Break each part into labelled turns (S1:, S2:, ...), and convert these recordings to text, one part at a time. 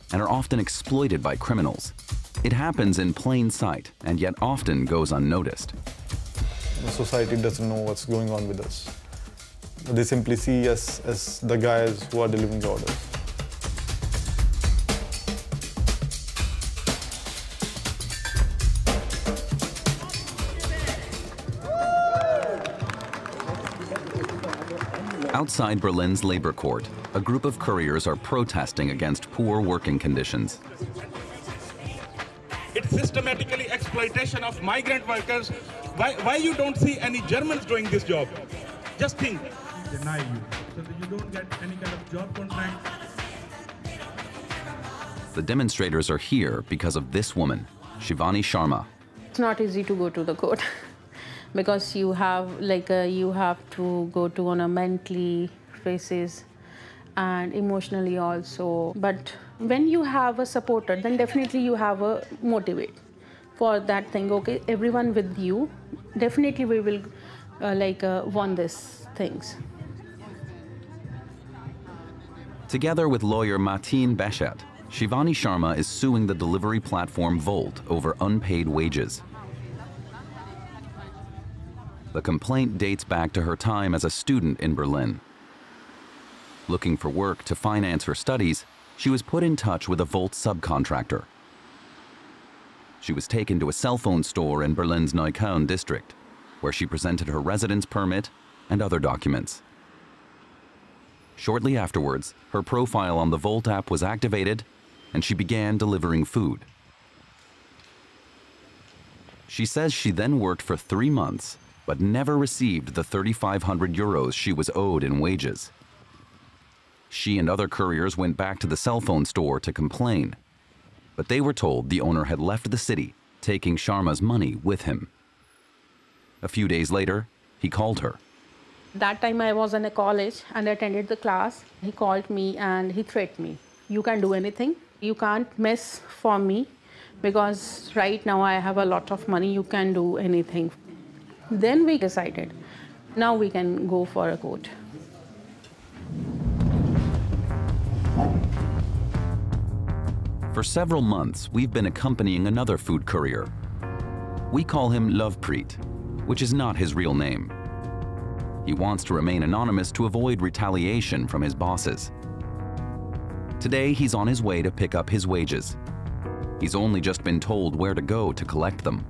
S1: and are often exploited by criminals. It happens in plain sight and yet often goes unnoticed.
S2: The society doesn't know what's going on with us. They simply see us as the guys who are delivering the orders.
S1: Outside Berlin's labor court, a group of couriers are protesting against poor working conditions.
S3: It's systematically exploitation of migrant workers. Why you don't see any Germans doing this job? Just think. Deny you, so that you don't get any kind of job contract.
S1: The demonstrators are here because of this woman, Shivani Sharma.
S4: It's not easy to go to the court because you have to go to on a mentally basis and emotionally also. But when you have a supporter, then definitely you have a motivate for that thing. Okay, everyone with you, definitely we will won these things.
S1: Together with lawyer Mateen Beshet, Shivani Sharma is suing the delivery platform Volt over unpaid wages. The complaint dates back to her time as a student in Berlin. Looking for work to finance her studies, she was put in touch with a Volt subcontractor. She was taken to a cell phone store in Berlin's Neukölln district, where she presented her residence permit and other documents. Shortly afterwards, her profile on the Volt app was activated and she began delivering food. She says she then worked for 3 months, but never received the 3,500 euros she was owed in wages. She and other couriers went back to the cell phone store to complain, but they were told the owner had left the city, taking Sharma's money with him. A few days later, he called her.
S4: That time I was in a college and attended the class. He called me and he threatened me. You can do anything. You can't mess for me because right now I have a lot of money. You can do anything. Then we decided, now we can go for a court.
S1: For several months, we've been accompanying another food courier. We call him Lovepreet, which is not his real name. He wants to remain anonymous to avoid retaliation from his bosses. Today, he's on his way to pick up his wages. He's only just been told where to go to collect them.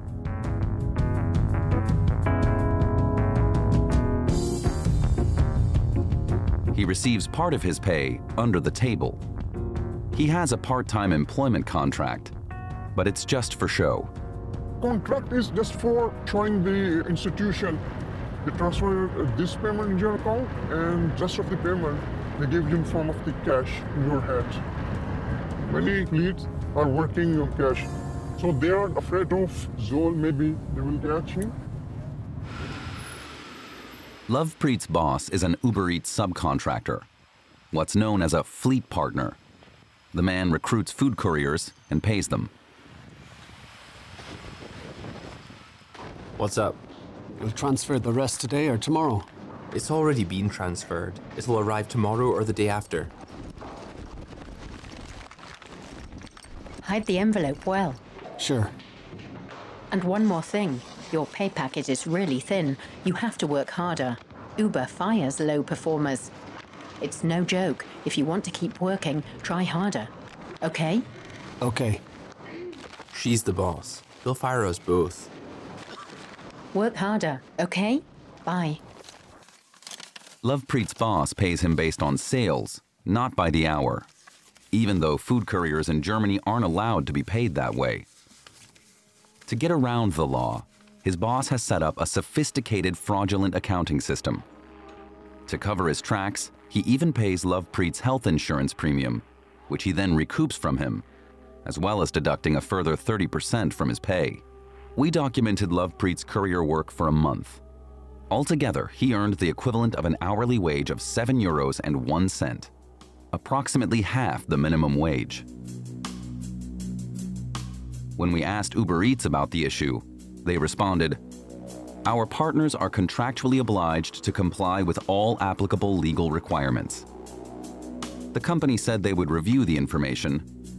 S1: He receives part of his pay under the table. He has a part-time employment contract, but it's just for show.
S5: Contract is just for showing the institution. They transfer this payment in your account, and rest of the payment they give you in form of the cash in your hands. Many leads are working on cash, so they are afraid of Zol. Maybe they will catch me.
S1: Lovepreet's boss is an Uber Eats subcontractor, what's known as a fleet partner. The man recruits food couriers and pays them.
S6: What's up?
S7: We'll transfer the rest today or tomorrow.
S6: It's already been transferred. It'll arrive tomorrow or the day after.
S8: Hide the envelope well.
S7: Sure.
S8: And one more thing. Your pay packet is really thin. You have to work harder. Uber fires low performers. It's no joke. If you want to keep working, try harder. Okay?
S7: Okay.
S6: She's the boss. They'll fire us both.
S8: Work harder, okay? Bye.
S1: Lovepreet's boss pays him based on sales, not by the hour, even though food couriers in Germany aren't allowed to be paid that way. To get around the law, his boss has set up a sophisticated fraudulent accounting system. To cover his tracks, he even pays Lovepreet's health insurance premium, which he then recoups from him, as well as deducting a further 30% from his pay. We documented Lovepreet's courier work for a month. Altogether, he earned the equivalent of an hourly wage of €7.01, approximately half the minimum wage. When we asked Uber Eats about the issue, they responded, "Our partners are contractually obliged to comply with all applicable legal requirements." The company said they would review the information